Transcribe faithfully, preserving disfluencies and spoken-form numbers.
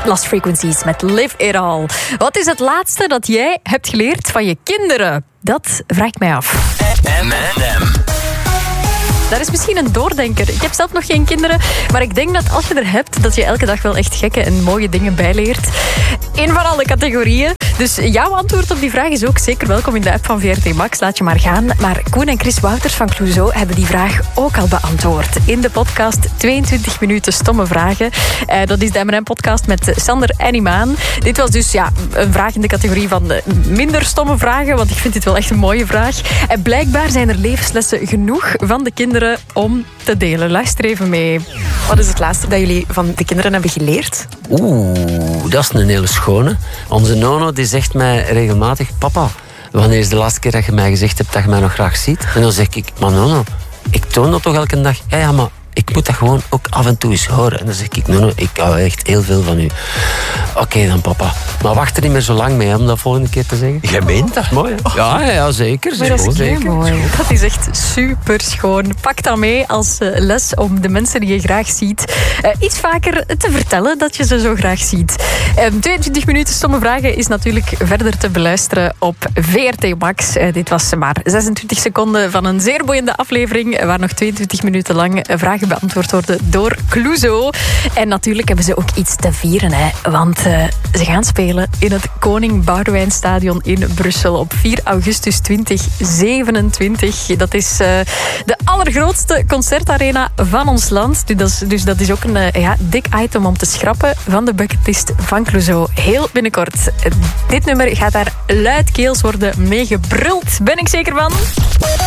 Lost Frequencies met Live It All. Wat is het laatste dat jij hebt geleerd van je kinderen? Dat vraag ik mij af. M en M. Dat is misschien een doordenker. Ik heb zelf nog geen kinderen, maar ik denk dat als je er hebt, dat je elke dag wel echt gekke en mooie dingen bijleert. In van alle categorieën. Dus jouw antwoord op die vraag is ook zeker welkom in de app van V R T Max. Laat je maar gaan. Maar Koen en Chris Wouters van Clouseau hebben die vraag ook al beantwoord. In de podcast tweeëntwintig minuten stomme vragen. Uh, dat is de M en M-podcast met Sander en Imaan. Dit was dus ja, een vraag in de categorie van minder stomme vragen, want ik vind dit wel echt een mooie vraag. En blijkbaar zijn er levenslessen genoeg van de kinderen om te delen. Luister even mee. Wat is het laatste dat jullie van de kinderen hebben geleerd? Oeh, dat is een hele schone. Onze Nono die zegt mij regelmatig: papa, wanneer is de laatste keer dat je mij gezegd hebt dat je mij nog graag ziet? En dan zeg ik: maar Nono, ik toon dat toch elke dag? Ja, ja, maar ik moet dat gewoon ook af en toe eens horen. En dan zeg ik: Nono, ik hou echt heel veel van u. Oké okay, dan, papa. Maar wacht er niet meer zo lang mee om dat volgende keer te zeggen. Jij meent dat? Mooi, hè? Ja, ja, ja, zeker. Maar dat is zeker. mooi. Dat is echt super schoon. Pak dat mee als uh, les om de mensen die je graag ziet uh, iets vaker te vertellen dat je ze zo graag ziet. Um, tweeëntwintig minuten stomme vragen is natuurlijk verder te beluisteren op V R T Max. Uh, dit was maar zesentwintig seconden van een zeer boeiende aflevering waar nog tweeëntwintig minuten lang vragen beantwoord worden door Clouseau. En natuurlijk hebben ze ook iets te vieren, hè, want uh, ze gaan spelen in het Koning Boudewijnstadion in Brussel op vier augustus twintig zevenentwintig. Dat is uh, de allergrootste concertarena van ons land. Dus dat is, dus dat is ook een uh, ja, dik item om te schrappen van de bucketlist van Clouseau. Heel binnenkort. Dit nummer gaat daar luidkeels worden meegebruld, ben ik zeker van.